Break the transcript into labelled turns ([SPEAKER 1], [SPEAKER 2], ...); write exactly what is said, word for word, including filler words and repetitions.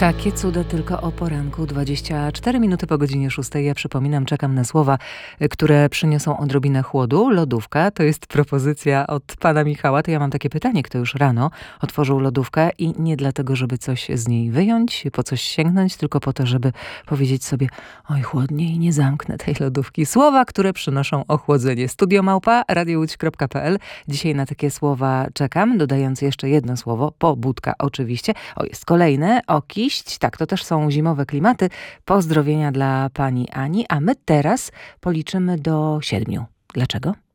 [SPEAKER 1] Takie cuda tylko o poranku. dwadzieścia cztery minuty po godzinie szóstej. Ja przypominam, czekam na słowa, które przyniosą odrobinę chłodu. Lodówka to jest propozycja od pana Michała. To ja mam takie pytanie, kto już rano otworzył lodówkę i nie dlatego, żeby coś z niej wyjąć, po coś sięgnąć, tylko po to, żeby powiedzieć sobie: oj, chłodniej, nie zamknę tej lodówki. Słowa, które przynoszą ochłodzenie. Studio Małpa, radio łódź kropka pe el. Dzisiaj na takie słowa czekam, dodając jeszcze jedno słowo, pobudka oczywiście. O, jest kolejne, okiść. Tak, to też są zimowe klimaty. Pozdrowienia dla pani Ani, a my teraz policzymy do siedmiu. Dlaczego?